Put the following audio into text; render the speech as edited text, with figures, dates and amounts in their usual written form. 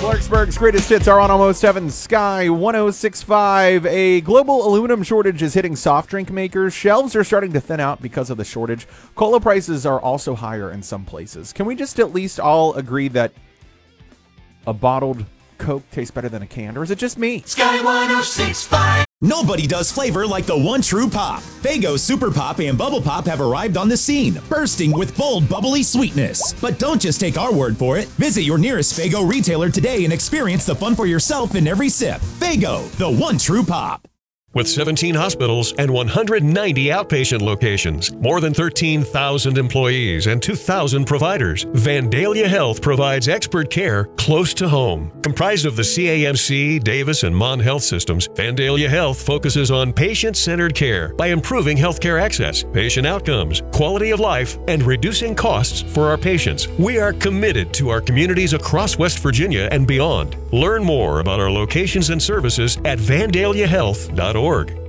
Clarksburg's greatest hits are on Almost Heaven Sky 1065. A global aluminum shortage is hitting soft drink makers. Shelves are starting to thin out because of the shortage. Cola prices are also higher in some places. Can we just at least all agree that a bottled Coke tastes better than a can? Or is it just me? Sky 1065. Nobody does flavor like the one true pop. Faygo Super Pop and Bubble Pop have arrived on the scene, bursting with bold, bubbly sweetness. But don't just take our word for it. Visit your nearest Faygo retailer today and experience the fun for yourself in every sip. Faygo, the one true pop. With 17 hospitals and 190 outpatient locations, more than 13,000 employees, and 2,000 providers, Vandalia Health provides expert care close to home. Comprised of the CAMC, Davis, and Mon Health systems, Vandalia Health focuses on patient-centered care by improving healthcare access, patient outcomes, quality of life, and reducing costs for our patients. We are committed to our communities across West Virginia and beyond. Learn more about our locations and services at vandaliahealth.org.